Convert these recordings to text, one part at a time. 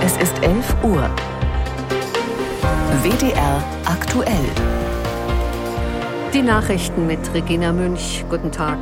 Es ist 11 Uhr. WDR aktuell. Die Nachrichten mit Regina Münch. Guten Tag.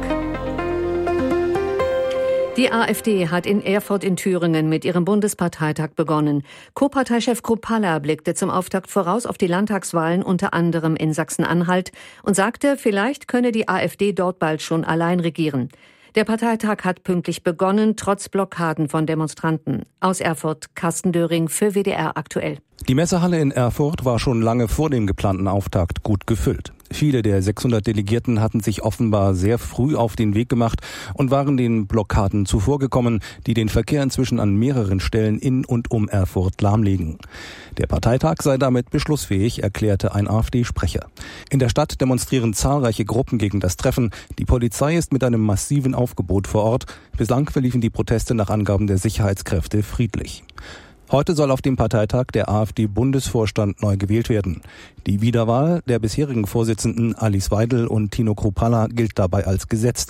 Die AfD hat in Erfurt in Thüringen mit ihrem Bundesparteitag begonnen. Co-Parteichef Kruppalla blickte zum Auftakt voraus auf die Landtagswahlen, unter anderem in Sachsen-Anhalt, und sagte, vielleicht könne die AfD dort bald schon allein regieren. Der Parteitag hat pünktlich begonnen, trotz Blockaden von Demonstranten. Aus Erfurt, Carsten Döring für WDR aktuell. Die Messehalle in Erfurt war schon lange vor dem geplanten Auftakt gut gefüllt. Viele der 600 Delegierten hatten sich offenbar sehr früh auf den Weg gemacht und waren den Blockaden zuvorgekommen, die den Verkehr inzwischen an mehreren Stellen in und um Erfurt lahmlegen. Der Parteitag sei damit beschlussfähig, erklärte ein AfD-Sprecher. In der Stadt demonstrieren zahlreiche Gruppen gegen das Treffen. Die Polizei ist mit einem massiven Aufgebot vor Ort. Bislang verliefen die Proteste nach Angaben der Sicherheitskräfte friedlich. Heute soll auf dem Parteitag der AfD-Bundesvorstand neu gewählt werden. Die Wiederwahl der bisherigen Vorsitzenden Alice Weidel und Tino Kruppalla gilt dabei als gesetzt.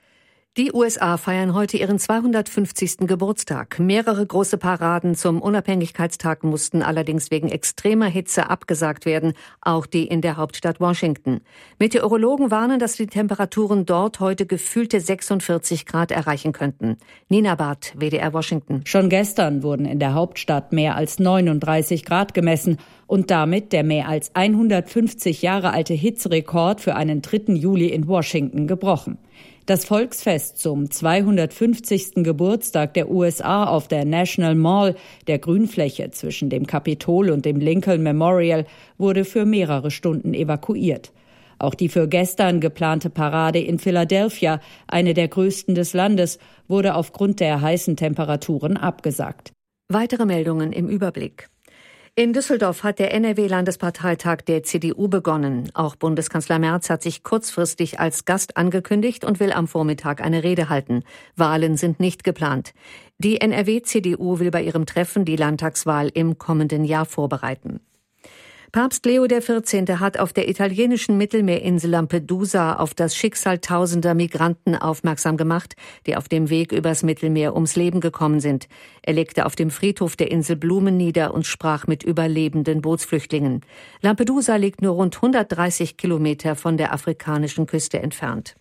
Die USA feiern heute ihren 250. Geburtstag. Mehrere große Paraden zum Unabhängigkeitstag mussten allerdings wegen extremer Hitze abgesagt werden, auch die in der Hauptstadt Washington. Meteorologen warnen, dass die Temperaturen dort heute gefühlte 46 Grad erreichen könnten. Nina Barth, WDR Washington. Schon gestern wurden in der Hauptstadt mehr als 39 Grad gemessen und damit der mehr als 150 Jahre alte Hitzerekord für einen 3. Juli in Washington gebrochen. Das Volksfest zum 250. Geburtstag der USA auf der National Mall, der Grünfläche zwischen dem Kapitol und dem Lincoln Memorial, wurde für mehrere Stunden evakuiert. Auch die für gestern geplante Parade in Philadelphia, eine der größten des Landes, wurde aufgrund der heißen Temperaturen abgesagt. Weitere Meldungen im Überblick. In Düsseldorf hat der NRW-Landesparteitag der CDU begonnen. Auch Bundeskanzler Merz hat sich kurzfristig als Gast angekündigt und will am Vormittag eine Rede halten. Wahlen sind nicht geplant. Die NRW-CDU will bei ihrem Treffen die Landtagswahl im kommenden Jahr vorbereiten. Papst Leo XIV. Hat auf der italienischen Mittelmeerinsel Lampedusa auf das Schicksal tausender Migranten aufmerksam gemacht, die auf dem Weg übers Mittelmeer ums Leben gekommen sind. Er legte auf dem Friedhof der Insel Blumen nieder und sprach mit überlebenden Bootsflüchtlingen. Lampedusa liegt nur rund 130 Kilometer von der afrikanischen Küste entfernt.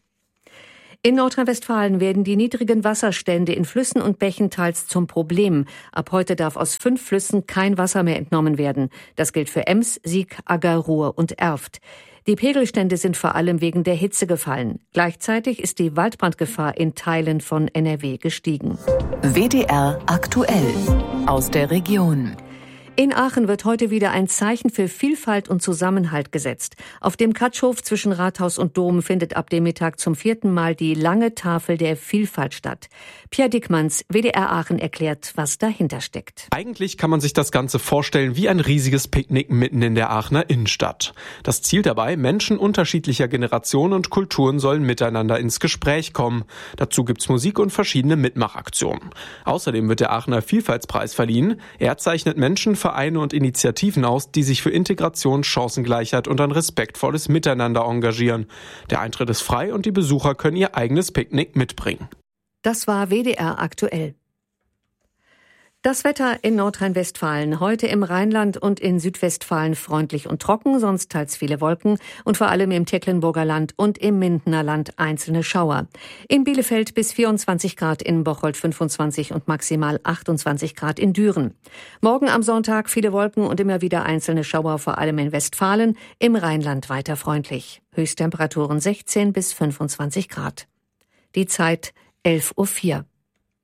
In Nordrhein-Westfalen werden die niedrigen Wasserstände in Flüssen und Bächen teils zum Problem. Ab heute darf aus 5 Flüssen kein Wasser mehr entnommen werden. Das gilt für Ems, Sieg, Agger, Ruhr und Erft. Die Pegelstände sind vor allem wegen der Hitze gefallen. Gleichzeitig ist die Waldbrandgefahr in Teilen von NRW gestiegen. WDR aktuell aus der Region. In Aachen wird heute wieder ein Zeichen für Vielfalt und Zusammenhalt gesetzt. Auf dem Katschhof zwischen Rathaus und Dom findet ab dem Mittag zum 4. Mal die lange Tafel der Vielfalt statt. Pierre Dickmanns, WDR Aachen, erklärt, was dahinter steckt. Eigentlich kann man sich das Ganze vorstellen wie ein riesiges Picknick mitten in der Aachener Innenstadt. Das Ziel dabei, Menschen unterschiedlicher Generationen und Kulturen sollen miteinander ins Gespräch kommen. Dazu gibt's Musik und verschiedene Mitmachaktionen. Außerdem wird der Aachener Vielfaltspreis verliehen. Er zeichnet Menschen, Vereine und Initiativen aus, die sich für Integration, Chancengleichheit und ein respektvolles Miteinander engagieren. Der Eintritt ist frei und die Besucher können ihr eigenes Picknick mitbringen. Das war WDR aktuell. Das Wetter in Nordrhein-Westfalen. Heute im Rheinland und in Südwestfalen freundlich und trocken, sonst teils viele Wolken und vor allem im Tecklenburger Land und im Mindener Land einzelne Schauer. In Bielefeld bis 24 Grad, in Bocholt 25 und maximal 28 Grad in Düren. Morgen am Sonntag viele Wolken und immer wieder einzelne Schauer, vor allem in Westfalen, im Rheinland weiter freundlich. Höchsttemperaturen 16 bis 25 Grad. Die Zeit 11:04 Uhr.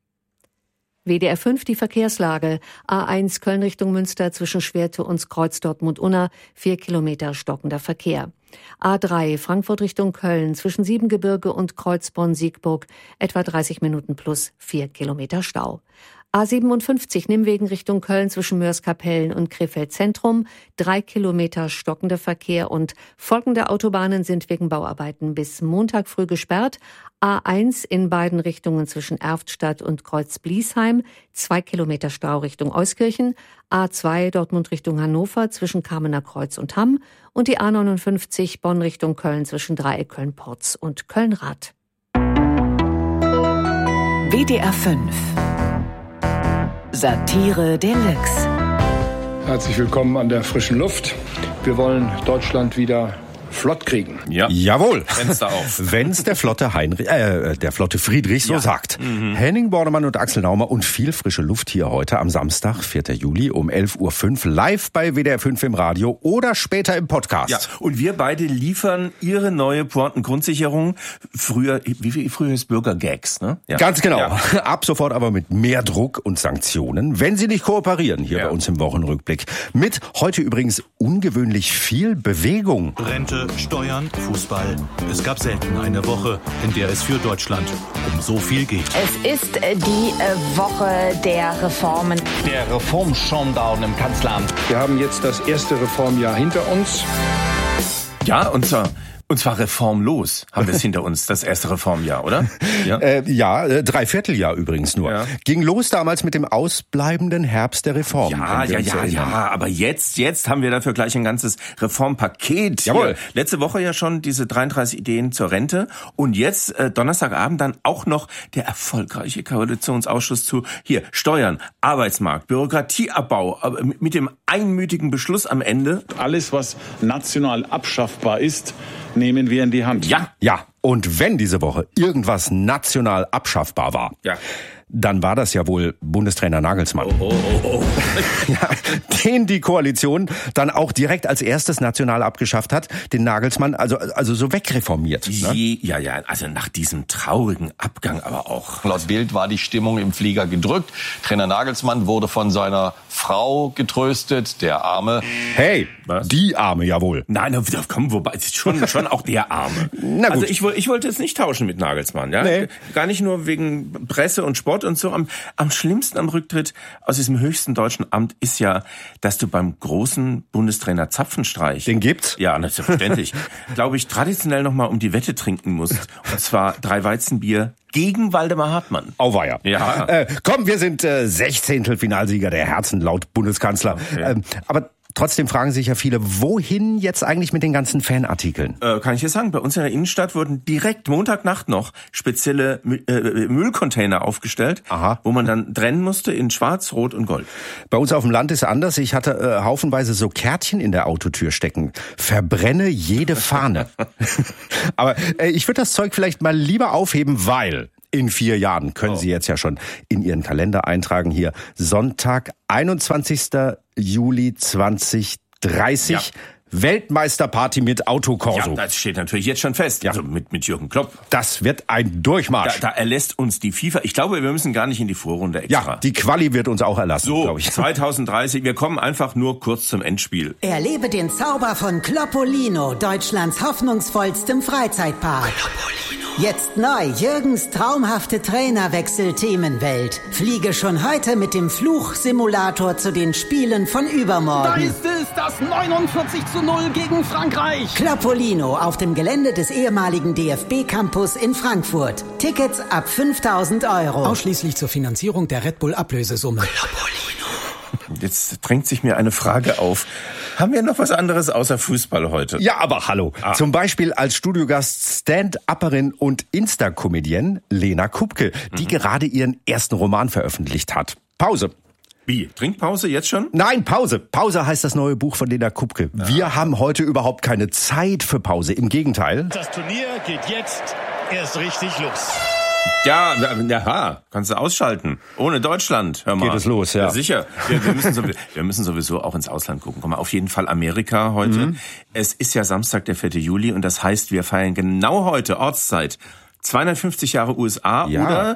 WDR 5 die Verkehrslage. A1 Köln Richtung Münster zwischen Schwerte und Kreuz Dortmund-Unna, 4 Kilometer stockender Verkehr. A3 Frankfurt Richtung Köln zwischen Siebengebirge und Kreuz Bonn-Siegburg, etwa 30 Minuten plus 4 Kilometer Stau. A57 Nimwegen Richtung Köln zwischen Mörs-Kapellen und Krefeld Zentrum, 3 Kilometer stockender Verkehr und folgende Autobahnen sind wegen Bauarbeiten bis Montag früh gesperrt. A1 in beiden Richtungen zwischen Erftstadt und Kreuz-Bliesheim, 2 Kilometer Stau Richtung Euskirchen, A2 Dortmund Richtung Hannover zwischen Kamener Kreuz und Hamm und die A59 Bonn Richtung Köln zwischen Dreieck Köln-Porz und Köln-Rath. WDR 5 Satire Deluxe. Herzlich willkommen an der frischen Luft. Wir wollen Deutschland wieder flott kriegen. Ja. Jawohl. Fenster auf. Wenn's der Flotte Friedrich so sagt. Henning Bornemann und Axel Naumer und viel frische Luft hier heute am Samstag, 4. Juli um 11.05 Uhr live bei WDR 5 im Radio oder später im Podcast. Ja, und wir beide liefern Ihre neue Pointen-Grundsicherung. Früher ist Bürgergags, ne? Ja. Ganz genau. Ja. Ab sofort aber mit mehr Druck und Sanktionen, wenn Sie nicht kooperieren, hier bei uns im Wochenrückblick. Mit heute übrigens ungewöhnlich viel Bewegung. Rente, Steuern, Fußball. Es gab selten eine Woche, in der es für Deutschland um so viel geht. Es ist die Woche der Reformen. Der Reform-Showdown im Kanzleramt. Wir haben jetzt das erste Reformjahr hinter uns. Ja, und zwar reformlos haben wir es hinter uns, das erste Reformjahr, oder? Ja, Dreivierteljahr übrigens nur. Ja. Ging los damals mit dem ausbleibenden Herbst der Reform. Ja, aber jetzt haben wir dafür gleich ein ganzes Reformpaket. Jawohl. Hier. Letzte Woche ja schon diese 33 Ideen zur Rente und jetzt Donnerstagabend dann auch noch der erfolgreiche Koalitionsausschuss zu Steuern, Arbeitsmarkt, Bürokratieabbau, mit dem einmütigen Beschluss am Ende. Alles, was national abschaffbar ist, nehmen wir in die Hand. Ja. Und wenn diese Woche irgendwas national abschaffbar war, dann war das ja wohl Bundestrainer Nagelsmann. Oh. Ja, den die Koalition dann auch direkt als erstes national abgeschafft hat, den Nagelsmann also so wegreformiert. Ne? Ja, also nach diesem traurigen Abgang aber auch. Laut Bild war die Stimmung im Flieger gedrückt. Trainer Nagelsmann wurde von seiner Frau getröstet, der Arme. Hey, die Arme, jawohl. Nein, komm, wobei, schon auch der Arme. Na gut. Also ich wollte jetzt nicht tauschen mit Nagelsmann, ja? Nee. Gar nicht nur wegen Presse und Sport und so. Am schlimmsten am Rücktritt aus diesem höchsten deutschen Amt ist ja, dass du beim großen Bundestrainer Zapfenstreich... Den gibt's? Ja, selbstverständlich. glaube ich, traditionell nochmal um die Wette trinken musst. Und zwar 3 Weizenbier gegen Waldemar Hartmann. Auweia. Ja. Komm, wir sind 16. Finalsieger der Herzen laut Bundeskanzler. Okay. Aber trotzdem fragen sich ja viele, wohin jetzt eigentlich mit den ganzen Fanartikeln? Kann ich dir sagen, bei uns in der Innenstadt wurden direkt Montagnacht noch spezielle Müllcontainer aufgestellt, wo man dann trennen musste in Schwarz, Rot und Gold. Bei uns auf dem Land ist anders. Ich hatte haufenweise so Kärtchen in der Autotür stecken. Verbrenne jede Fahne. Aber ich würde das Zeug vielleicht mal lieber aufheben, weil... In 4 Jahren können Sie jetzt ja schon in Ihren Kalender eintragen hier. Sonntag, 21. Juli 2030. Ja. Weltmeisterparty mit Autokorso. Ja, das steht natürlich jetzt schon fest. Ja. Also mit Jürgen Klopp. Das wird ein Durchmarsch. Da erlässt uns die FIFA. Ich glaube, wir müssen gar nicht in die Vorrunde extra. Ja, die Quali wird uns auch erlassen, glaube ich. 2030. Wir kommen einfach nur kurz zum Endspiel. Erlebe den Zauber von Cloppolino, Deutschlands hoffnungsvollstem Freizeitpark. Cloppolino. Jetzt neu Jürgens traumhafte Trainerwechsel-Themenwelt. Fliege schon heute mit dem Fluchsimulator zu den Spielen von übermorgen. Da ist es, das 49:0 gegen Frankreich. Cloppolino auf dem Gelände des ehemaligen DFB-Campus in Frankfurt. Tickets ab 5.000 €. Ausschließlich zur Finanzierung der Red Bull-Ablösesumme. Cloppolino. Jetzt drängt sich mir eine Frage auf. Haben wir noch was anderes außer Fußball heute? Ja, aber hallo. Zum Beispiel als Studiogast Stand-Upperin und Insta-Comedienne Lena Kupke, die gerade ihren ersten Roman veröffentlicht hat. Pause. Wie? Trinkpause jetzt schon? Nein, Pause. Pause heißt das neue Buch von Lena Kupke. Wir haben heute überhaupt keine Zeit für Pause. Im Gegenteil. Das Turnier geht jetzt erst richtig los. Ja, kannst du ausschalten. Ohne Deutschland, hör mal. Geht es los, ja. Ja, sicher. Wir müssen sowieso auch ins Ausland gucken. Komm mal, auf jeden Fall Amerika heute. Es ist ja Samstag, der 4. Juli und das heißt, wir feiern genau heute, Ortszeit, 250 Jahre USA oder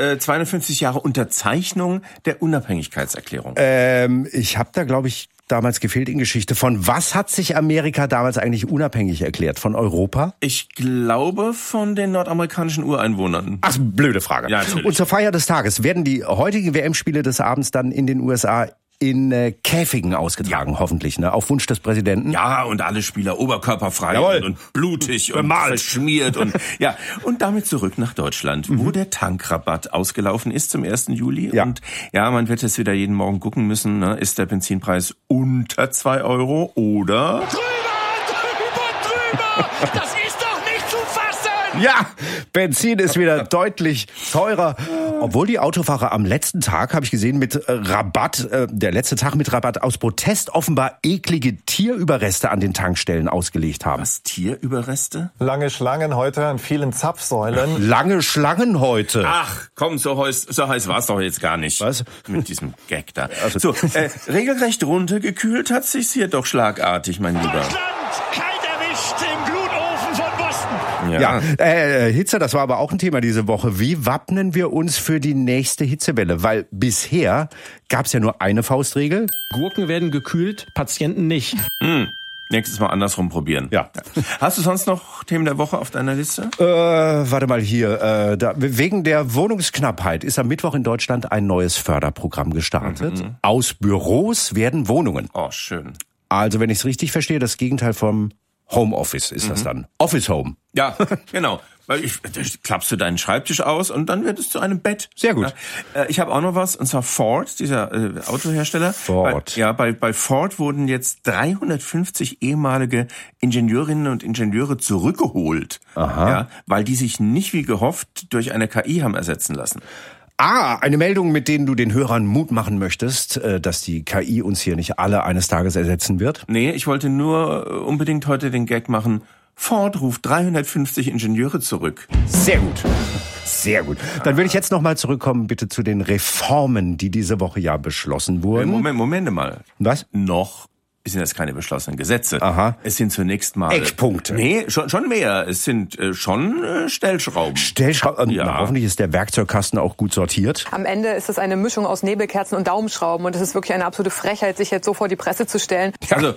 250 Jahre Unterzeichnung der Unabhängigkeitserklärung. Ich habe da, glaube ich, damals gefehlt in Geschichte. Von was hat sich Amerika damals eigentlich unabhängig erklärt? Von Europa? Ich glaube von den nordamerikanischen Ureinwohnern. Ach, blöde Frage. Ja, natürlich. Und zur Feier des Tages werden die heutigen WM-Spiele des Abends dann in den USA in Käfigen ausgetragen, hoffentlich, ne? Auf Wunsch des Präsidenten. Ja, und alle Spieler oberkörperfrei und blutig und verschmiert und und damit zurück nach Deutschland, wo der Tankrabatt ausgelaufen ist zum 1. Juli. Ja. Und man wird jetzt wieder jeden Morgen gucken müssen, ne? Ist der Benzinpreis unter 2 € oder? Drüber! Das ist doch nicht zu fassen! Ja, Benzin ist wieder deutlich teurer. Obwohl die Autofahrer am letzten Tag, habe ich gesehen, mit Rabatt, der letzte Tag mit Rabatt aus Protest offenbar eklige Tierüberreste an den Tankstellen ausgelegt haben. Was, Tierüberreste? Lange Schlangen heute an vielen Zapfsäulen. Lange Schlangen heute? Ach, komm, so heiß war es doch jetzt gar nicht. Was? Mit diesem Gag da. Also, regelrecht runtergekühlt hat sich's hier doch schlagartig, mein Lieber. Kalt erwischt im Glutofen von Boston. Ja, Hitze, das war aber auch ein Thema diese Woche. Wie wappnen wir uns für die nächste Hitzewelle? Weil bisher gab's ja nur eine Faustregel. Gurken werden gekühlt, Patienten nicht. Nächstes Mal andersrum probieren. Ja. Hast du sonst noch Themen der Woche auf deiner Liste? Warte mal hier. Wegen der Wohnungsknappheit ist am Mittwoch in Deutschland ein neues Förderprogramm gestartet. Aus Büros werden Wohnungen. Oh, schön. Also, wenn ich es richtig verstehe, das Gegenteil vom Homeoffice ist das dann. Office Home. Ja, genau. Weil klappst du deinen Schreibtisch aus und dann wird es zu einem Bett. Sehr gut. Ja, ich habe auch noch was, und zwar Ford, dieser Autohersteller. Ford. Bei Ford wurden jetzt 350 ehemalige Ingenieurinnen und Ingenieure zurückgeholt. Aha. Ja, weil die sich nicht wie gehofft durch eine KI haben ersetzen lassen. Eine Meldung, mit denen du den Hörern Mut machen möchtest, dass die KI uns hier nicht alle eines Tages ersetzen wird? Nee, ich wollte nur unbedingt heute den Gag machen. Ford ruft 350 Ingenieure zurück. Sehr gut. Sehr gut. Dann würde ich jetzt nochmal zurückkommen, bitte, zu den Reformen, die diese Woche ja beschlossen wurden. Moment mal. Was? Noch sind das keine beschlossenen Gesetze. Aha. Es sind zunächst mal Eckpunkte. Nee, schon mehr. Es sind schon Stellschrauben. Stellschrauben? Ja. Na, hoffentlich ist der Werkzeugkasten auch gut sortiert. Am Ende ist es eine Mischung aus Nebelkerzen und Daumenschrauben. Und es ist wirklich eine absolute Frechheit, sich jetzt so vor die Presse zu stellen. Also,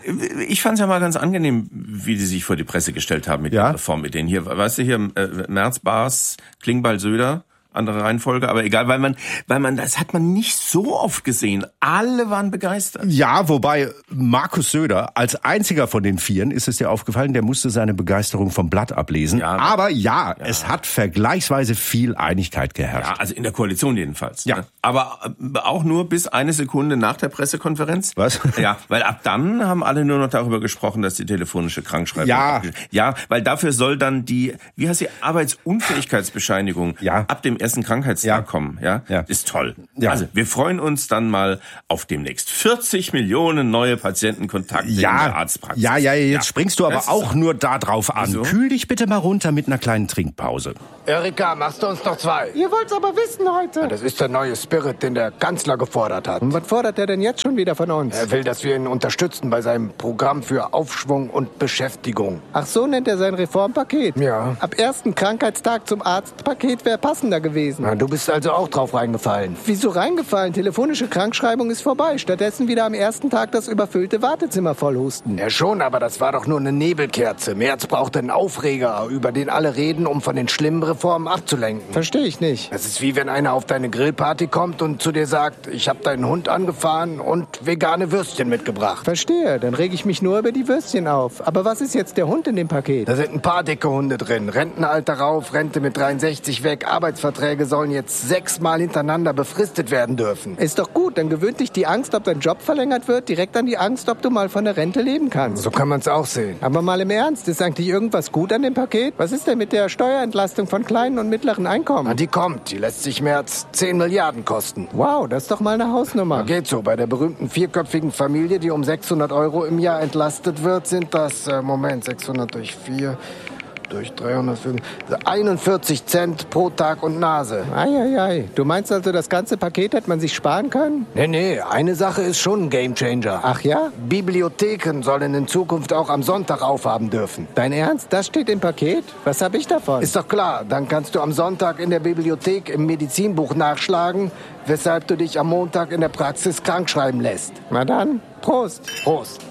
ich fand's ja mal ganz angenehm, wie die sich vor die Presse gestellt haben mit der Reform. Mit denen hier, weißt du, hier Merz, Baas, Klingbeil, Söder. Andere Reihenfolge, aber egal, weil man, das hat man nicht so oft gesehen. Alle waren begeistert. Ja, wobei Markus Söder als einziger von den Vieren, ist es dir aufgefallen, der musste seine Begeisterung vom Blatt ablesen. Ja, aber es hat vergleichsweise viel Einigkeit geherrscht. Ja, also in der Koalition jedenfalls. Ja. Ne? Aber auch nur bis eine Sekunde nach der Pressekonferenz. Was? Ja, weil ab dann haben alle nur noch darüber gesprochen, dass die telefonische Krankschreibung... Ja, weil dafür soll dann die, wie heißt die, Arbeitsunfähigkeitsbescheinigung ab dem ersten Krankheitstag kommen. Ja? Ist toll. Ja. Also wir freuen uns dann mal auf demnächst 40 Millionen neue Patientenkontakte in der Arztpraxis. Jetzt springst du aber auch nur da drauf an. Wieso? Kühl dich bitte mal runter mit einer kleinen Trinkpause. Erika, machst du uns noch 2? Ihr wollt's aber wissen heute. Ja, das ist der neue Spirit, den der Kanzler gefordert hat. Und was fordert er denn jetzt schon wieder von uns? Er will, dass wir ihn unterstützen bei seinem Programm für Aufschwung und Beschäftigung. Ach, so nennt er sein Reformpaket? Ja. Ab ersten Krankheitstag zum Arztpaket wäre passender gewesen. Na, du bist also auch drauf reingefallen. Wieso reingefallen? Telefonische Krankschreibung ist vorbei. Stattdessen wieder am ersten Tag das überfüllte Wartezimmer vollhusten. Ja schon, aber das war doch nur eine Nebelkerze. Merz brauchte einen Aufreger, über den alle reden, um von den schlimmen Reformen abzulenken. Verstehe ich nicht. Das ist wie wenn einer auf deine Grillparty kommt und zu dir sagt, ich habe deinen Hund angefahren und vegane Würstchen mitgebracht. Verstehe, dann rege ich mich nur über die Würstchen auf. Aber was ist jetzt der Hund in dem Paket? Da sind ein paar dicke Hunde drin. Rentenalter rauf, Rente mit 63 weg, Arbeitsverträge sollen jetzt 6-mal hintereinander befristet werden dürfen. Ist doch gut, dann gewöhnt dich die Angst, ob dein Job verlängert wird, direkt an die Angst, ob du mal von der Rente leben kannst. So kann man es auch sehen. Aber mal im Ernst, ist eigentlich irgendwas gut an dem Paket? Was ist denn mit der Steuerentlastung von kleinen und mittleren Einkommen? Na, die kommt. Die lässt sich März 10 Milliarden kosten. Wow, das ist doch mal eine Hausnummer. Na, geht so. Bei der berühmten 4-köpfigen Familie, die um 600 € im Jahr entlastet wird, sind das, 600 durch 4... durch 305, 41 Cent pro Tag und Nase. Eieiei. Du meinst also, das ganze Paket hätte man sich sparen können? Nee, eine Sache ist schon ein Gamechanger. Ach ja? Bibliotheken sollen in Zukunft auch am Sonntag aufhaben dürfen. Dein Ernst? Das steht im Paket? Was habe ich davon? Ist doch klar. Dann kannst du am Sonntag in der Bibliothek im Medizinbuch nachschlagen, weshalb du dich am Montag in der Praxis krankschreiben lässt. Na dann, Prost. Prost.